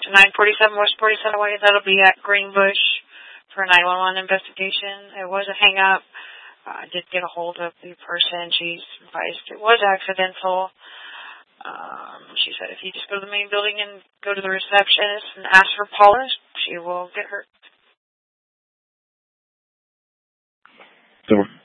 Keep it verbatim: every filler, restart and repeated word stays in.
nine forty-seven West forty-seventh Way. That'll be at Greenbush for a nine one one investigation. It was a hang-up. Uh, I did get a hold of the person. She's advised it was accidental. Um, she said if you just go to the main building and go to the receptionist and ask for Paula, she will get her. So